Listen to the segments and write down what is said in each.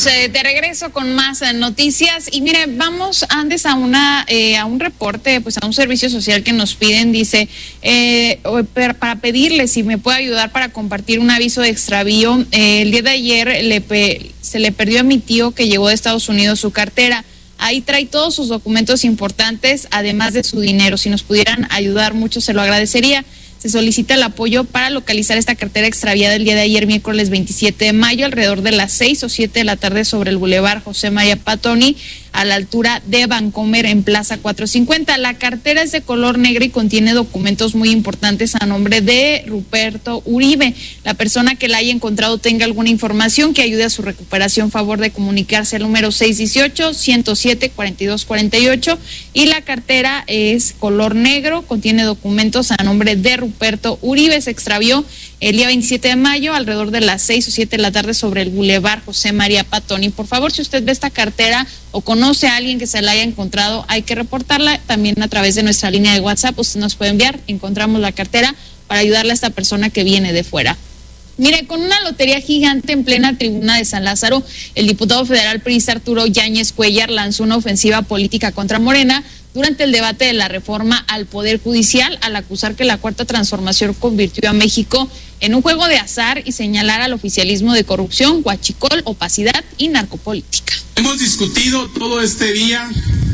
Estamos de regreso con más noticias y mire, vamos antes a un reporte, pues a un servicio social que nos piden, dice, para pedirle si me puede ayudar para compartir un aviso de extravío. El día de ayer se le perdió a mi tío que llegó de Estados Unidos su cartera. Ahí trae todos sus documentos importantes, además de su dinero. Si nos pudieran ayudar mucho, se lo agradecería. Se solicita el apoyo para localizar esta cartera extraviada el día de ayer, miércoles 27 de mayo, alrededor de las 6 o 7 de la tarde sobre el Boulevard José María Patoni, a la altura de Vancomer en Plaza 450. La cartera es de color negro y contiene documentos muy importantes a nombre de Ruperto Uribe. La persona que la haya encontrado tenga alguna información que ayude a su recuperación, favor de comunicarse al número 618-107-4248. Y la cartera es color negro, contiene documentos a nombre de Ruperto Uribe. Se extravió el día 27 de mayo, alrededor de las 6 o 7 de la tarde sobre el Boulevard José María Patoni. Por favor, si usted ve esta cartera o conoce a alguien que se la haya encontrado, hay que reportarla también a través de nuestra línea de WhatsApp. Usted nos puede enviar, encontramos la cartera para ayudarle a esta persona que viene de fuera. Mire, con una lotería gigante en plena tribuna de San Lázaro, el diputado federal priista Arturo Yáñez Cuellar lanzó una ofensiva política contra Morena durante el debate de la reforma al Poder Judicial, al acusar que la Cuarta Transformación convirtió a México en un juego de azar y señalar al oficialismo de corrupción, huachicol, opacidad y narcopolítica. Hemos discutido todo este día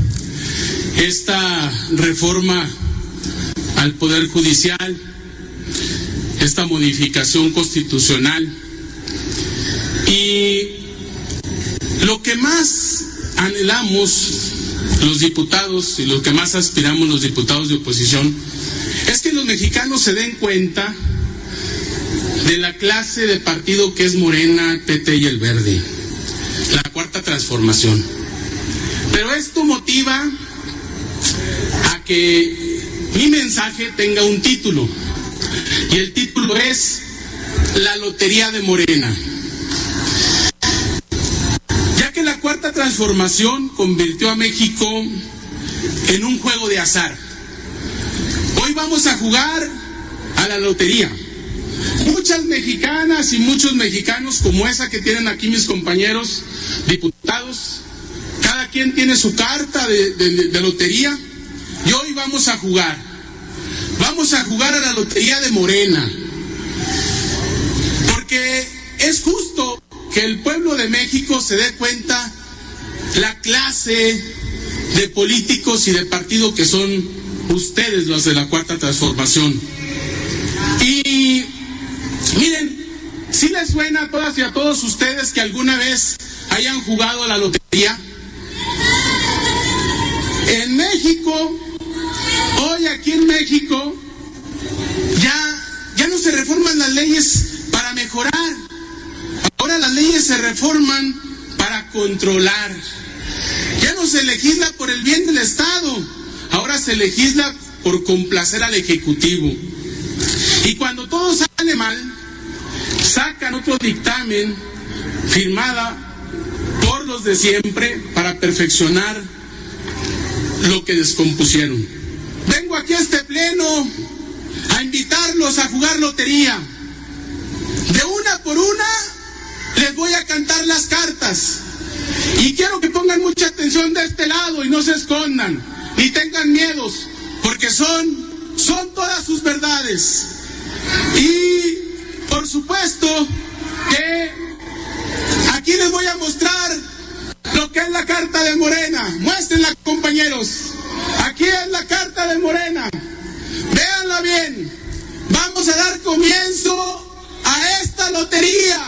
esta reforma al Poder Judicial, esta modificación constitucional, y lo que más anhelamos los diputados y lo que más aspiramos los diputados de oposición es que los mexicanos se den cuenta de la clase de partido que es Morena, el PT y el Verde, la Cuarta Transformación. Pero esto motiva a que mi mensaje tenga un título, y el título es La Lotería de Morena. Ya que la Cuarta Transformación convirtió a México en un juego de azar, hoy vamos a jugar a la lotería. Muchas mexicanas y muchos mexicanos, como esa que tienen aquí mis compañeros diputados, cada quien tiene su carta de lotería, y hoy vamos a jugar a la Lotería de Morena, porque es justo que el pueblo de México se dé cuenta la clase de políticos y de partido que son ustedes, los de la Cuarta Transformación. Y miren, si les suena a todas y a todos ustedes que alguna vez hayan jugado a la lotería. En México, hoy aquí en México, ya no se reforman las leyes para mejorar. Ahora las leyes se reforman para controlar. Ya no se legisla por el bien del Estado, ahora se legisla por complacer al Ejecutivo. Y cuando todo sale mal, sacan otro dictamen firmada por los de siempre para perfeccionar lo que descompusieron. Vengo aquí a este pleno a invitarlos a jugar lotería. De una por una les voy a cantar las cartas. Y quiero que pongan mucha atención de este lado y no se escondan, ni tengan miedos, porque son todas sus verdades. Y por supuesto que aquí les voy a mostrar lo que es la carta de Morena. Muéstrenla, compañeros. Aquí es la carta de Morena. Véanla bien. Vamos a dar comienzo a esta lotería.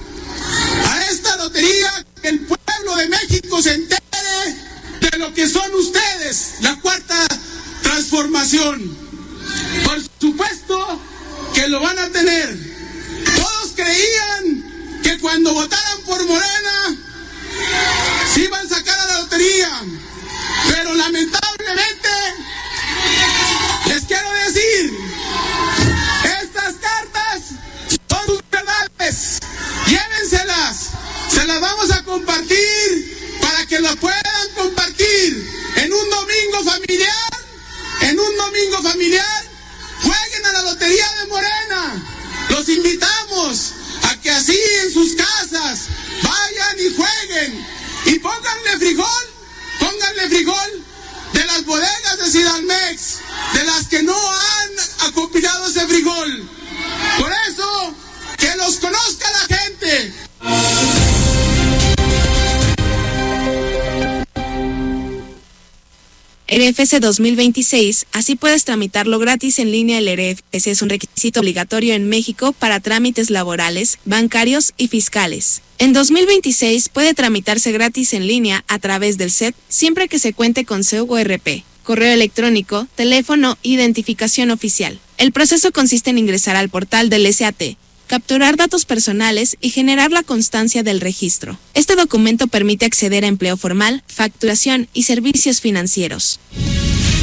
Que el pueblo de México se entere de lo que son ustedes, la Cuarta Transformación. Por supuesto que lo van a tener. Todos creían que cuando votaran por Morena se iban a sacar a la lotería, pero lamentablemente les quiero decir, estas cartas son sus verdades. Llévenselas, se las vamos a compartir para que lo puedan compartir en un domingo familiar. Jueguen a la Lotería de Morena. Los invitamos a que así en sus casas vayan y jueguen. Segalmex, de las que no han acopilado ese frijol. Por eso, que los conozca la gente. RFC 2026, así puedes tramitarlo gratis en línea. El RFC es un requisito obligatorio en México para trámites laborales, bancarios y fiscales. En 2026 puede tramitarse gratis en línea a través del SET, siempre que se cuente con CURP, correo electrónico, teléfono e identificación oficial. El proceso consiste en ingresar al portal del SAT, capturar datos personales y generar la constancia del registro. Este documento permite acceder a empleo formal, facturación y servicios financieros.